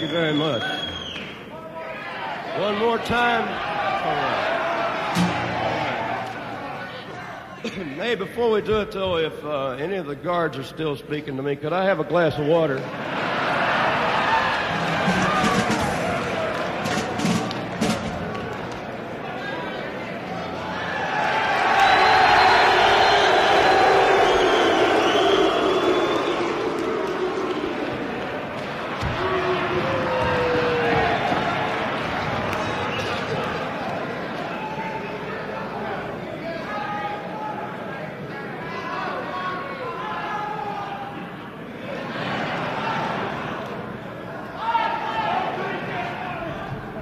you very much. One more time. All right. Hey, before we do it, though, if any of the guards are still speaking to me, could I have a glass of water?